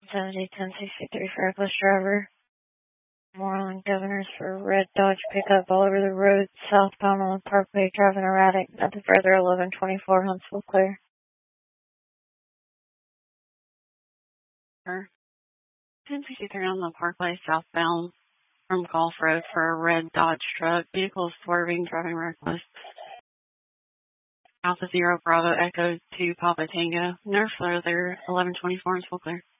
70 1063 for reckless driver. Moreland Governors for red Dodge pickup all over the road, southbound on the Parkway, driving erratic. Nothing further, 1124, Huntsville clear. 1063 on the Parkway, southbound from Gulf Road for a red Dodge truck. Vehicle swerving, driving reckless. Alpha Zero Bravo Echo 2 Papa Tango. No further, 1124, Huntsville clear.